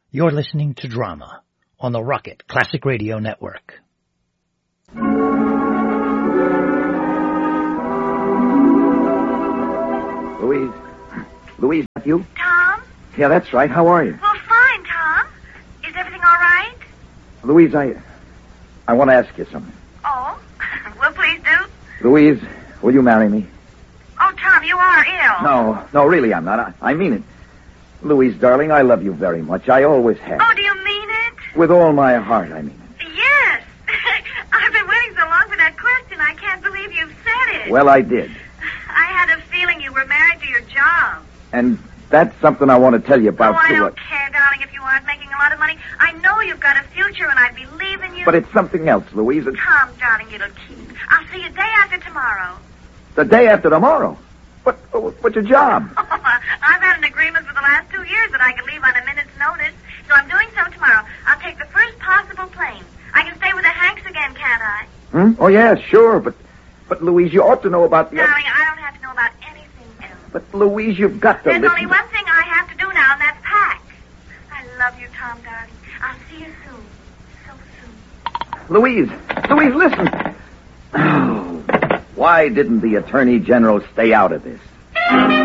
You're listening to Drama on the Rocket Classic Radio Network. Louise? Louise, is that you? Tom? Yeah, that's right. How are you? Well, fine, Tom. Is everything all right? Louise, I want to ask you something. Oh? Well, please do. Louise, will you marry me? Oh, Tom, you are ill. No, really, I'm not. I mean it. Louise, darling, I love you very much. I always have. Oh, do you mean it? With all my heart, I mean it. Yes. I've been waiting so long for that question. I can't believe you've said it. Well, I did. I had a feeling you were married to your job. And that's something I want to tell you about, I too. don't care, darling, if you aren't making a lot of money. I know you've got a future, and I believe in you. But it's something else, Louise. Tom, darling, it'll keep. I'll see you day after tomorrow. The day after tomorrow? What's your job? I've had an agreement for the last 2 years that I can leave on a minute's notice, so I'm doing so tomorrow. I'll take the first possible plane. I can stay with the Hanks again, can't I? Oh, yeah, sure, but Louise, you ought to know about the... Darling, I don't have to know about anything else. But, Louise, you've got to There's listen... only one thing I have to do now, and that's pack. I love you, Tom, darling. I'll see you soon. So soon. Louise, listen. Oh, why didn't the Attorney General stay out of this?